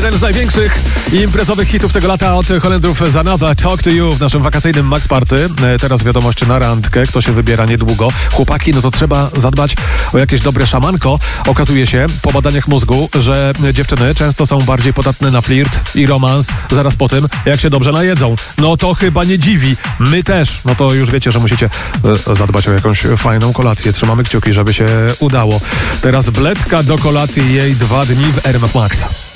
Jeden z największych imprezowych hitów tego lata od Holendrów Zanava, Talk to You w naszym wakacyjnym Max Party. Teraz wiadomość na randkę, kto się wybiera niedługo. Chłopaki, no to trzeba zadbać o jakieś dobre szamanko. Okazuje się po badaniach mózgu, że dziewczyny często są bardziej podatne na flirt i romans zaraz po tym, jak się dobrze najedzą. No to chyba nie dziwi. My też. No to już wiecie, że musicie zadbać o jakąś fajną kolację. Trzymamy kciuki, żeby się udało. Teraz bledka do kolacji jej 2 dni w RMF Max.